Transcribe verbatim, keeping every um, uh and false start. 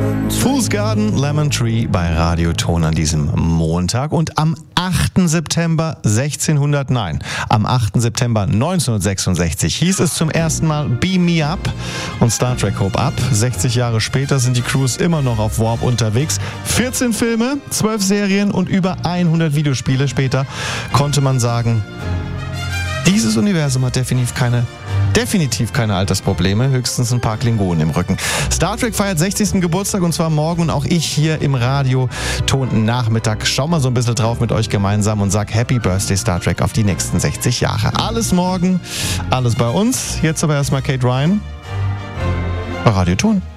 Fool's Garden, Lemon Tree bei Radioton an diesem Montag. Und am achten September sechzehnhundert, nein, am achten September neunzehnhundertsechsundsechzig hieß es zum ersten Mal Beam Me Up und Star Trek Hope Up. sechzig Jahre später sind die Crews immer noch auf Warp unterwegs. vierzehn Filme, zwölf Serien und über hundert Videospiele später konnte man sagen, dieses Universum hat definitiv keine Definitiv keine Altersprobleme, höchstens ein paar Klingonen im Rücken. Star Trek feiert sechzigsten Geburtstag und zwar morgen und auch ich hier im Radio-Ton Nachmittag. Schau mal so ein bisschen drauf mit euch gemeinsam und sag Happy Birthday Star Trek auf die nächsten sechzig Jahre. Alles morgen, alles bei uns. Jetzt aber erstmal Kate Ryan bei Radio Ton.